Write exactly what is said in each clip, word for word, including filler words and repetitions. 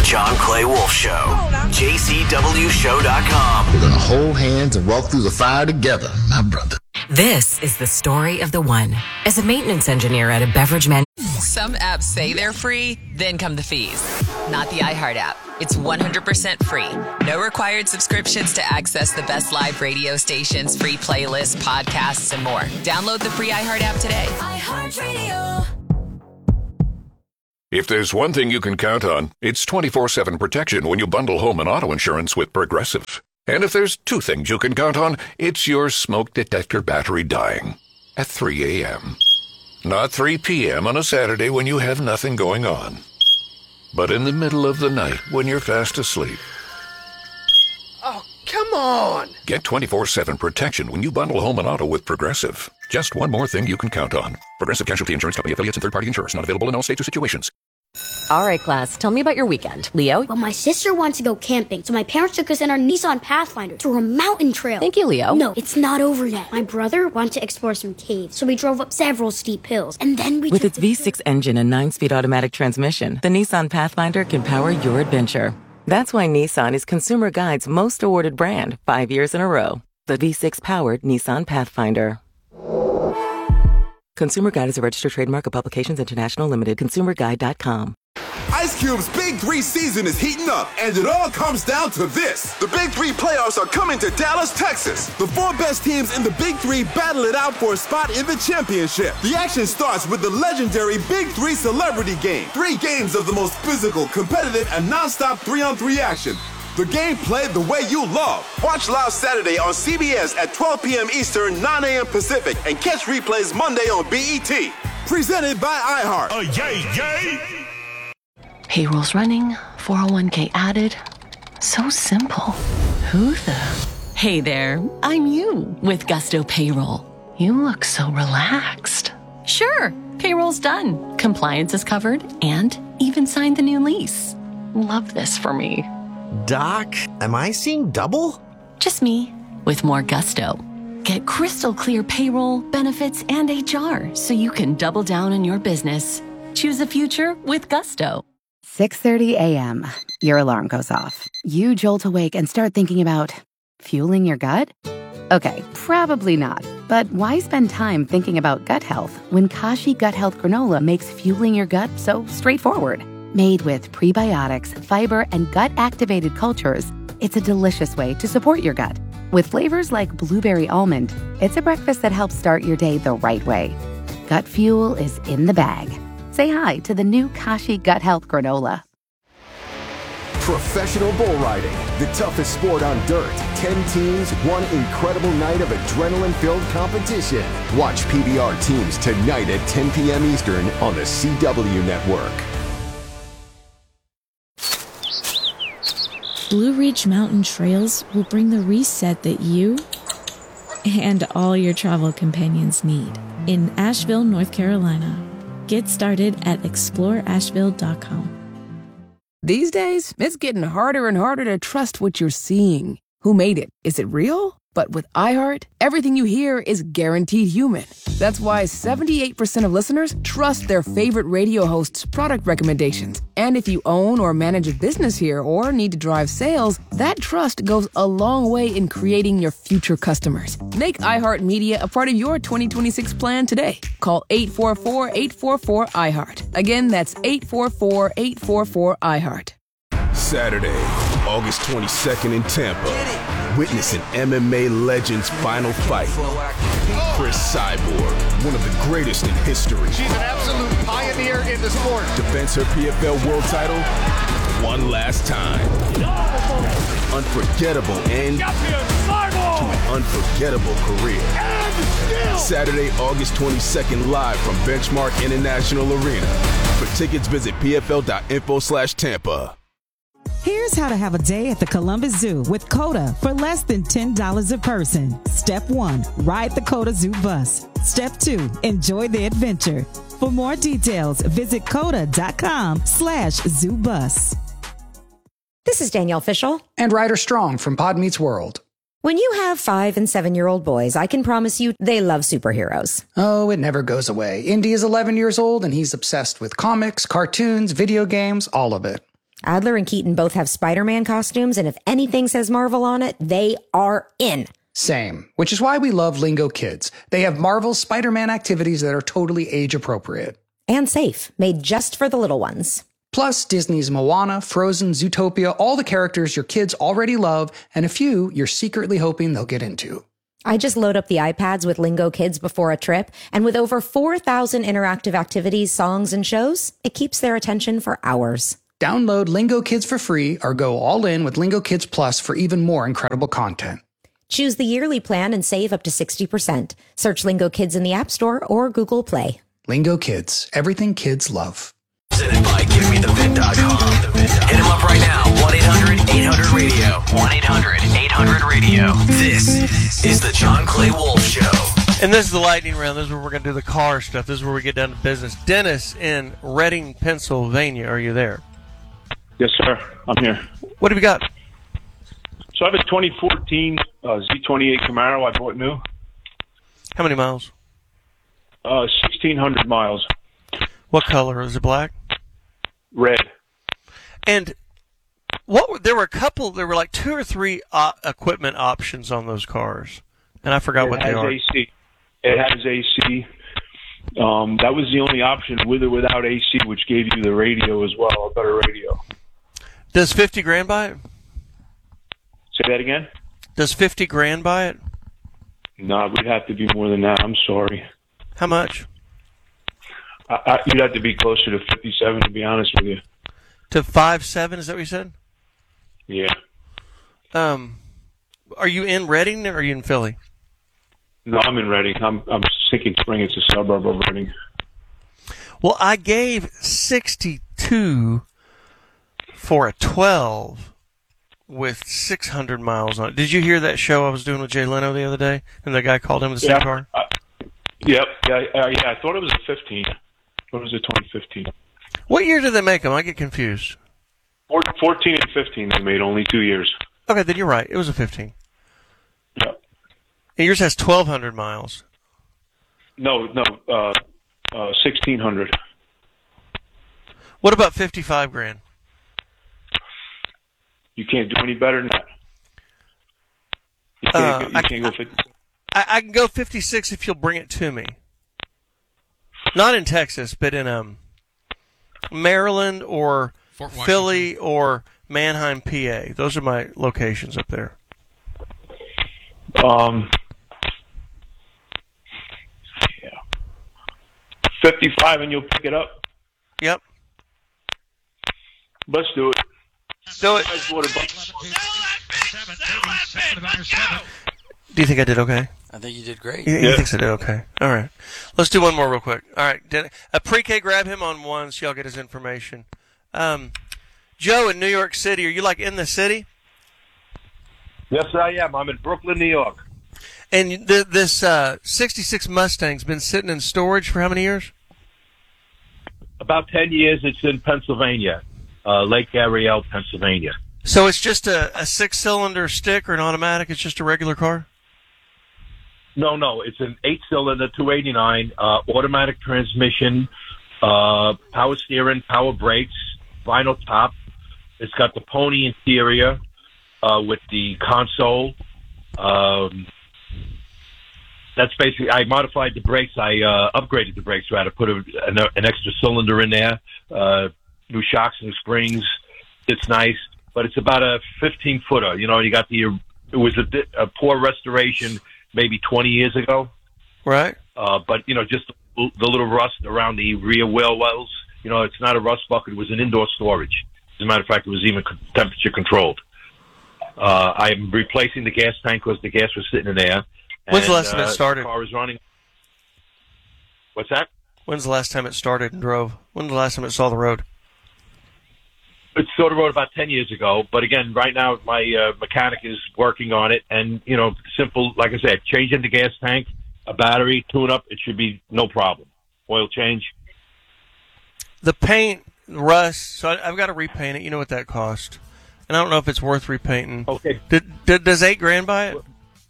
John Clay Wolf Show. J C W show dot com. We're going to hold hands and walk through the fire together, my brother. This is the story of the one. As a maintenance engineer at a beverage man. Some apps say they're free, then come the fees. Not the iHeart app. It's one hundred percent free. No required subscriptions to access the best live radio stations, free playlists, podcasts, and more. Download the free iHeart app today. iHeartRadio. If there's one thing you can count on, it's twenty-four seven protection when you bundle home and auto insurance with Progressive. And if there's two things you can count on, it's your smoke detector battery dying at three a.m. Not three p.m. on a Saturday when you have nothing going on, but in the middle of the night when you're fast asleep. Oh, come on! Get twenty-four seven protection when you bundle home and auto with Progressive. Just one more thing you can count on. Progressive Casualty Insurance Company, affiliates, and third-party insurers. Not available in all states or situations. All right, class. Tell me about your weekend. Leo? Well, my sister wants to go camping, so my parents took us in our Nissan Pathfinder through a mountain trail. Thank you, Leo. No, it's not over yet. My brother wanted to explore some caves, so we drove up several steep hills, and then we... With its V six engine and nine-speed automatic transmission, the Nissan Pathfinder can power your adventure. That's why Nissan is Consumer Guide's most awarded brand five years in a row. The V six-powered Nissan Pathfinder. Consumer Guide is a registered trademark of Publications International Limited. consumer guide dot com. Ice Cube's Big Three season is heating up, and it all comes down to this. The Big Three playoffs are coming to Dallas, Texas. The four best teams in the Big Three battle it out for a spot in the championship. The action starts with the legendary Big Three Celebrity Game. Three games of the most physical, competitive, and nonstop three-on-three action. The game played the way you love. Watch live Saturday on C B S at twelve p.m. Eastern, nine a.m. Pacific, and catch replays Monday on B E T. Presented by iHeart. Oh, yay, yay! Payroll's running, four oh one k added. So simple. Who the? Hey there, I'm you with Gusto Payroll. You look so relaxed. Sure, payroll's done. Compliance is covered and even signed the new lease. Love this for me. Doc, am I seeing double? Just me, with more gusto. Get crystal clear payroll, benefits, and H R so you can double down on your business. Choose a future with Gusto. six thirty a.m. Your alarm goes off. You jolt awake and start thinking about fueling your gut? Okay, probably not. But why spend time thinking about gut health when Kashi Gut Health Granola makes fueling your gut so straightforward? Made with prebiotics, fiber, and gut-activated cultures, it's a delicious way to support your gut. With flavors like blueberry almond, it's a breakfast that helps start your day the right way. Gut fuel is in the bag. Say hi to the new Kashi Gut Health Granola. Professional bull riding, the toughest sport on dirt. Ten teams, one incredible night of adrenaline-filled competition. Watch P B R teams tonight at ten p.m. Eastern on the C W Network. Blue Ridge Mountain Trails will bring the reset that you and all your travel companions need in Asheville, North Carolina. Get started at explore asheville dot com. These days, it's getting harder and harder to trust what you're seeing. Who made it? Is it real? But with iHeart, everything you hear is guaranteed human. That's why seventy-eight percent of listeners trust their favorite radio hosts' product recommendations. And if you own or manage a business here or need to drive sales, that trust goes a long way in creating your future customers. Make iHeart Media a part of your twenty twenty-six plan today. Call eight four four, eight four four, iHeart. Again, that's eight four four, eight four four, iHeart. Saturday, August twenty-second in Tampa. Witness an M M A legend's final fight. Chris Cyborg, one of the greatest in history. She's an absolute pioneer in the sport. Defends her P F L world title one last time. Unforgettable end to an unforgettable career. Saturday, August twenty-second, live from Benchmark International Arena. For tickets, visit p f l dot info slash Tampa. Here's how to have a day at the Columbus Zoo with COTA for less than ten dollars a person. Step one, ride the COTA Zoo bus. Step two, enjoy the adventure. For more details, visit coda dot com slash zoo bus. This is Danielle Fishel. And Ryder Strong from Pod Meets World. When you have five and seven-year-old boys, I can promise you they love superheroes. Oh, it never goes away. Indy is eleven years old, and he's obsessed with comics, cartoons, video games, all of it. Adler and Keaton both have Spider-Man costumes, and if anything says Marvel on it, they are in. Same, which is why we love Lingo Kids. They have Marvel Spider-Man activities that are totally age-appropriate. And safe, made just for the little ones. Plus, Disney's Moana, Frozen, Zootopia, all the characters your kids already love, and a few you're secretly hoping they'll get into. I just load up the iPads with Lingo Kids before a trip, and with over four thousand interactive activities, songs, and shows, it keeps their attention for hours. Download Lingo Kids for free or go all in with Lingo Kids Plus for even more incredible content. Choose the yearly plan and save up to sixty percent. Search Lingo Kids in the App Store or Google Play. Lingo Kids, everything kids love. Presented by Give Me The Vin dot com. Hit him up right now. one eight hundred eight hundred radio. one eight hundred eight hundred radio. This is the John Clay Wolf Show. And this is the lightning round. This is where we're going to do the car stuff. This is where we get down to business. Dennis in Reading, Pennsylvania. Are you there? Yes, sir. I'm here. What have you got? So I have a twenty fourteen uh, Z twenty-eight Camaro I bought new. How many miles? Uh, sixteen hundred miles. What color? Is it black? Red. And what? Were, there were a couple. There were like two or three uh, equipment options on those cars, and I forgot it what has they are. A C. It has A C. Um, that was the only option, with or without A C, which gave you the radio as well, a better radio. Does fifty grand buy it? Say that again? Does fifty grand buy it? No, it would have to be more than that. I'm sorry. How much? I, I, you'd have to be closer to fifty-seven, to be honest with you. To five seven? Is that what you said? Yeah. Um, are you in Reading or are you in Philly? No, I'm in Reading. I'm I'm Sinking Spring. It's a suburb of Reading. Well, I gave sixty-two for a twelve with six hundred miles on it. Did you hear that show I was doing with Jay Leno the other day? And the guy called him with the yeah, same car? Uh, yep. Yeah, uh, yeah, I thought it was a fifteen. I thought it was a twenty fifteen. What year did they make them? I get confused. fourteen and fifteen they made, only two years. Okay, then you're right. It was a fifteen. Yep. And yours has twelve hundred miles. No, no, uh, uh, sixteen hundred. What about fifty-five grand? You can't do any better than that. You can't, Uh, you I- can't go fifty. I, I can go fifty-six if you'll bring it to me. Not in Texas, but in um, Maryland or Fort Washington. Philly or Manheim, P A. Those are my locations up there. Um, yeah. fifty-five and you'll pick it up? Yep. Let's do it. Do it. Do you think I did okay? I think you did great. He, he thinks I did okay. All right. Let's do one more real quick. All right. Den- uh, Pre-K, grab him on one so y'all get his information. Um, Joe in New York City, are you like in the city? Yes, I am. I'm in Brooklyn, New York. And th- this uh, sixty-six Mustang's been sitting in storage for how many years? About ten years. It's in Pennsylvania, uh, Lake Ariel, Pennsylvania. So it's just a, a six-cylinder stick or an automatic? It's just a regular car? No, no. It's an eight-cylinder, two eighty-nine, uh, automatic transmission, uh, power steering, power brakes, vinyl top. It's got the pony interior uh, with the console. Um, that's basically, I modified the brakes. I uh, upgraded the brakes, rather, put a, an, an extra cylinder in there, uh, new shocks and springs. It's nice, but it's about a fifteen-footer. You know, you got the, it was a, bit, a poor restoration maybe twenty years ago. Right. Uh, but, you know, just the, the little rust around the rear wheel wells. You know, it's not a rust bucket. It was an indoor storage. As a matter of fact, it was even temperature controlled. Uh, I'm replacing the gas tank because the gas was sitting in there. When's the and, last time it uh, started? The car is running. What's that? When's the last time it started and drove? When's the last time it saw the road? It saw the road about ten years ago. But again, right now, my uh, mechanic is working on it. And, you know, simple, like I said, change in the gas tank, a battery, tune up, it should be no problem. Oil change. The paint, rust, so I, I've got to repaint it. You know what that cost. And I don't know if it's worth repainting. Okay. Did, did, does eight grand buy it?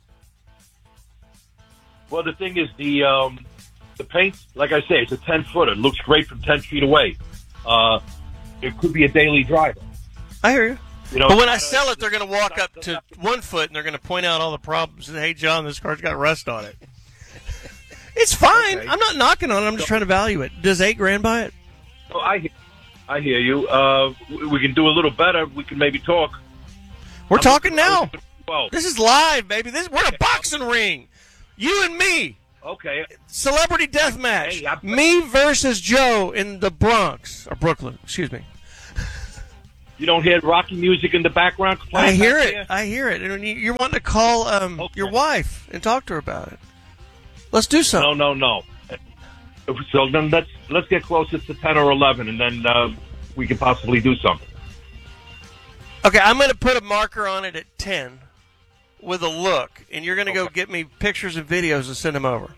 Well, the thing is, the um, the paint, like I say, it's a ten-footer. It looks great from ten feet away. Uh, it could be a daily driver. I hear you. You know, but when I sell it, they're going to walk up to one foot and they're going to point out all the problems. And, hey, John, this car's got rust on it. It's fine. Okay. I'm not knocking on it. I'm just trying to value it. Does eight grand buy it? Oh, I hear, I hear you. Uh, we can do a little better. We can maybe talk. We're I'm talking looking, now. This is live, baby. This we're in a boxing ring. You and me. Okay. Celebrity death match. Hey, I, me versus Joe in the Bronx or Brooklyn. Excuse me. You don't hear Rocky music in the background? I hear it. Here? I hear it. And you're wanting to call um, okay. your wife and talk to her about it. Let's do something. No, no, no. So then let's let's get closer to ten or eleven, and then uh, we can possibly do something. Okay, I'm going to put a marker on it at ten with a look, and you're going to okay. go get me pictures and videos and send them over.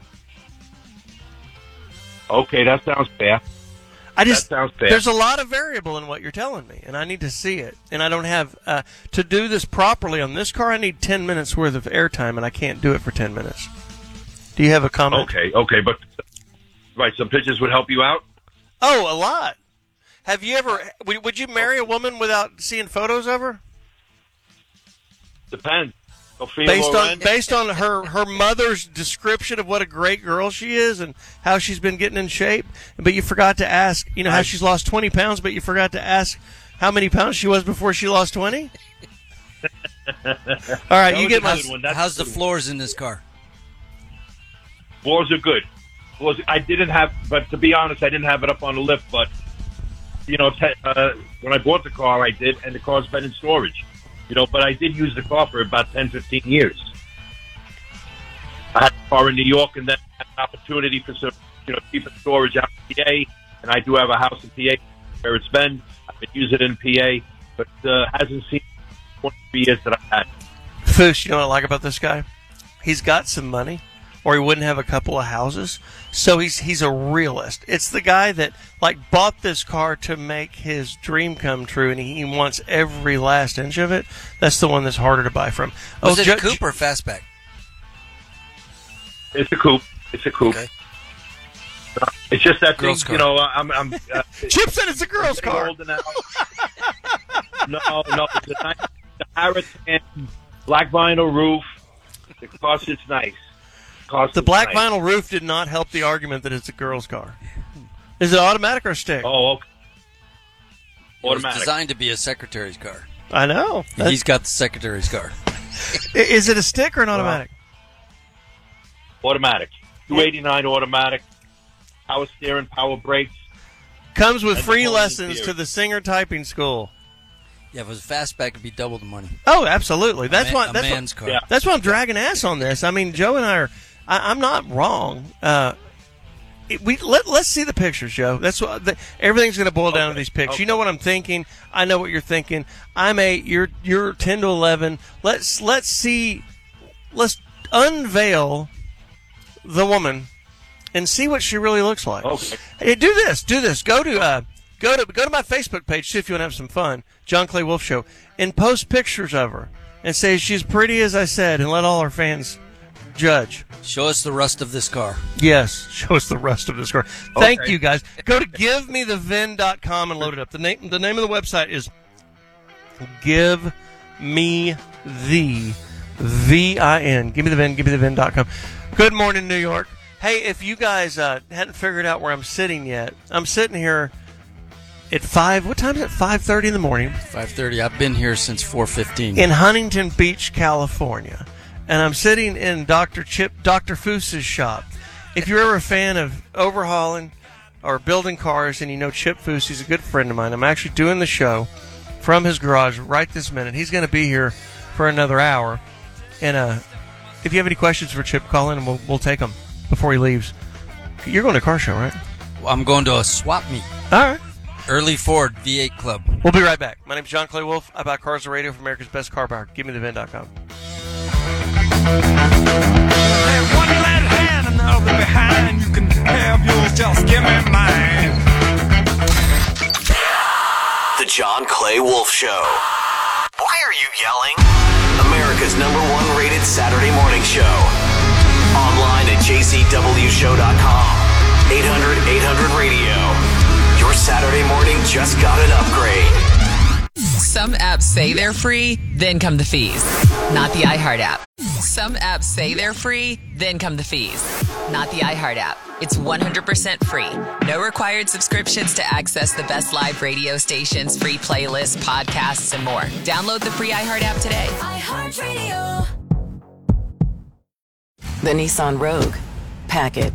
Okay, that sounds fair. I just that sounds fair. There's a lot of variable in what you're telling me, and I need to see it. And I don't have uh, to do this properly on this car. I need ten minutes worth of airtime, and I can't do it for ten minutes. Do you have a comment? Okay, okay, but right, some pictures would help you out. Oh, a lot. Have you ever? Would, would you marry a woman without seeing photos of her? Depends. Based on based on her, her mother's description of what a great girl she is and how she's been getting in shape, but you forgot to ask, you know, how she's lost twenty pounds, but you forgot to ask how many pounds she was before she lost twenty? All right, you get my. How's the floors in this car? Floors are good. Floors, I didn't have, but to be honest, I didn't have it up on the lift. But you know, te- uh, when I bought the car, I did, and the car's been in storage. You know, but I did use the car for about ten, fifteen years. I had a car in New York, and then had an opportunity for some, you know, cheaper storage out in P A. And I do have a house in P A where it's been. I've been using it in P A, but uh, hasn't seen twenty-three years that I've had. Foose, you know what I like about this guy? He's got some money, or he wouldn't have a couple of houses. So he's he's a realist. It's the guy that like bought this car to make his dream come true, and he, he wants every last inch of it. That's the one that's harder to buy from. Was oh, it Ju- a coupe or fastback? It's a coupe. It's a coupe. Okay. It's just that girl's thing, car. you know. I'm. I'm uh, Chip said it's a girl's car. no, no, it's a nice the Harriet black vinyl roof. The car sits nice. The black nice. vinyl roof did not help the argument that it's a girl's car. Is it automatic or stick? Oh, okay. Automatic. It was designed to be a secretary's car. I know. And he's got the secretary's car. Is it a stick or an automatic? Well, automatic. two eighty-nine automatic. Power steering, power brakes. Comes with free lessons to the Singer Typing School. Yeah, if it was fastback, it'd be double the money. Oh, absolutely. That's a man, why. That's a man's why, car. Yeah. That's why I'm dragging ass on this. I mean, Joe and I are. I, I'm not wrong. Uh, it, we let let's see the pictures, Joe. That's what the, everything's going to boil down okay. to these pics. Okay. You know what I'm thinking. I know what you're thinking. I'm eight. You're you're ten to eleven. Let's let's see. Let's unveil the woman and see what she really looks like. Okay. Hey, do this. Do this. Go to uh, go to go to my Facebook page. See if you want to have some fun. John Clay Wolf Show, and post pictures of her and say she's pretty as I said, and let all our fans judge. Show us the rust of this car. Yes, show us the rust of this car. Thank okay. you, guys. Go to give me the vin dot com and load it up. The name the name of the website is Give Me The V I N. Give me the vin. Give me the vin dot com. Good morning, New York. Hey, if you guys uh, hadn't figured out where I'm sitting yet, I'm sitting here at five. What time is it? Five thirty in the morning. Five thirty. I've been here since four fifteen. In Huntington Beach, California, and I'm sitting in Doctor Chip, Doctor Foose's shop. If you're ever a fan of overhauling or building cars, and you know Chip Foose, he's a good friend of mine. I'm actually doing the show from his garage right this minute. He's going to be here for another hour. And uh, if you have any questions for Chip, call in and we'll we'll take them before he leaves. You're going to a car show, right? Well, I'm going to a swap meet. All right. Early Ford V eight Club. We'll be right back. My name's John Clay Wolf. I buy cars on radio from America's Best Car Buyer. Give me the vin dot com. One glad hand, another behind. You can have yours, just give me mine. The John Clay Wolf Show. Why are you yelling? America's number one rated Saturday morning show. Online at j c w show dot com. eight hundred eight hundred radio. Your Saturday morning just got an upgrade. Some apps say they're free, then come the fees. Not the iHeart app. Some apps say they're free, then come the fees. Not the iHeart app. It's one hundred percent free. No required subscriptions to access the best live radio stations, free playlists, podcasts, and more. Download the free iHeart app today. iHeartRadio. The Nissan Rogue. Pack it.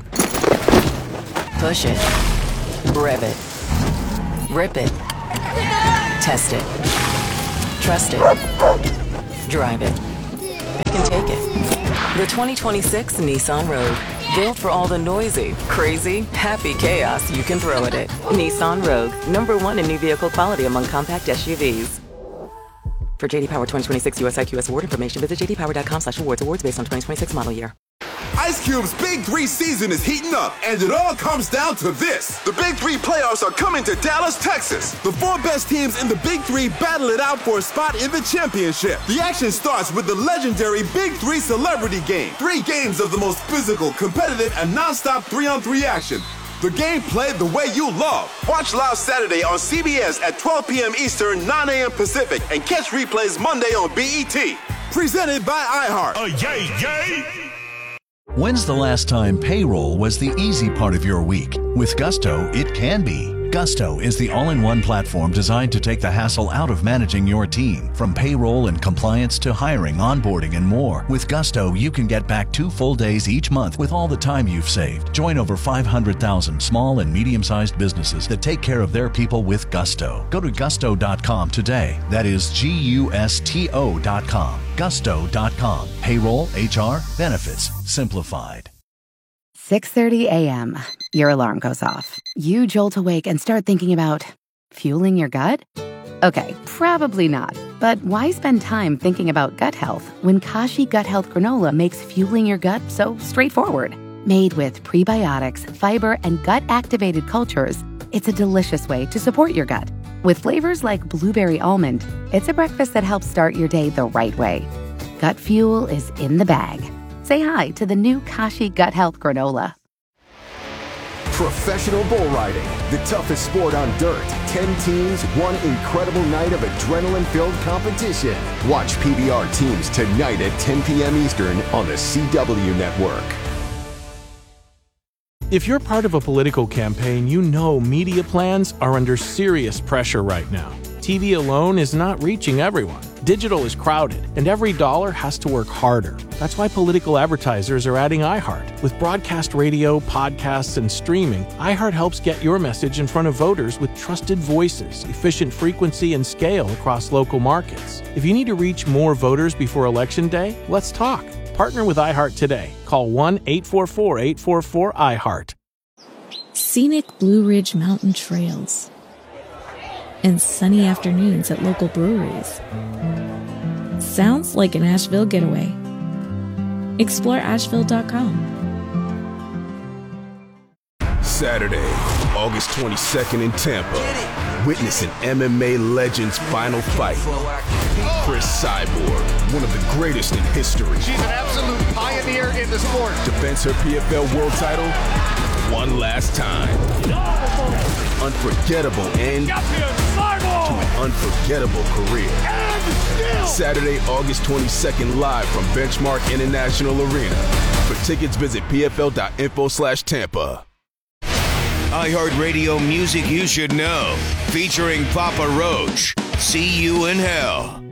Push it. Rev it. Rip it. Test it. Trust it. Drive it. Pick and take it. The twenty twenty-six Nissan Rogue. Built for all the noisy, crazy, happy chaos you can throw at it. Nissan Rogue. Number one in new vehicle quality among compact S U Vs. For J D Power twenty twenty-six U S I Q S award information, visit j d power dot com slash awards. Awards based on twenty twenty-six model year. Ice Cube's Big Three season is heating up, and it all comes down to this. The Big Three playoffs are coming to Dallas, Texas. The four best teams in the Big Three battle it out for a spot in the championship. The action starts with the legendary Big Three Celebrity Game. Three games of the most physical, competitive, and non-stop three-on-three action. The game played the way you love. Watch live Saturday on C B S at twelve p.m. Eastern, nine a.m. Pacific, and catch replays Monday on B E T. Presented by iHeart. Uh, yay, yay! When's the last time payroll was the easy part of your week? With Gusto, it can be. Gusto is the all-in-one platform designed to take the hassle out of managing your team. From payroll and compliance to hiring, onboarding, and more. With Gusto, you can get back two full days each month with all the time you've saved. Join over five hundred thousand small and medium-sized businesses that take care of their people with Gusto. Go to gusto dot com today. That is G U S T O dot com. gusto dot com. Payroll, H R, benefits, simplified. six thirty a.m. Your alarm goes off. You jolt awake and start thinking about fueling your gut? Okay, probably not. But why spend time thinking about gut health when Kashi Gut Health Granola makes fueling your gut so straightforward? Made with prebiotics, fiber, and gut-activated cultures, it's a delicious way to support your gut. With flavors like blueberry almond, it's a breakfast that helps start your day the right way. Gut fuel is in the bag. Say hi to the new Kashi Gut Health Granola. Professional bull riding, the toughest sport on dirt. Ten teams, one incredible night of adrenaline-filled competition. Watch P B R teams tonight at ten p.m. Eastern on the C W Network. If you're part of a political campaign, you know media plans are under serious pressure right now. T V alone is not reaching everyone. Digital is crowded, and every dollar has to work harder. That's why political advertisers are adding iHeart. With broadcast radio, podcasts, and streaming, iHeart helps get your message in front of voters with trusted voices, efficient frequency, and scale across local markets. If you need to reach more voters before Election Day, let's talk. Partner with iHeart today. Call one eight four four, eight four four, iHeart. Scenic Blue Ridge Mountain trails and sunny afternoons at local breweries. Sounds like an Asheville getaway. Explore asheville dot com. Saturday, August twenty-second in Tampa. Witness an M M A legend's final fight. Chris Cyborg, one of the greatest in history. She's an absolute pioneer in the sport. Defends her P F L world title one last time. Unforgettable end to an unforgettable career. Saturday, August twenty-second, live from Benchmark International Arena. For tickets, visit p f l dot info slash Tampa. iHeartRadio music you should know. Featuring Papa Roach. See You in Hell.